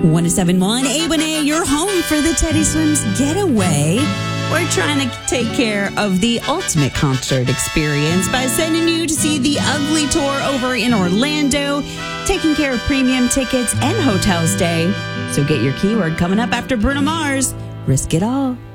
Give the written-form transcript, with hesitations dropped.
1071 A1A, your home for the Teddy Swims Getaway. We're trying to take care of the ultimate concert experience by sending you to see the Ugly Tour over in Orlando, taking care of premium tickets and hotel stay. So get your keyword coming up after Bruno Mars. Risk it all.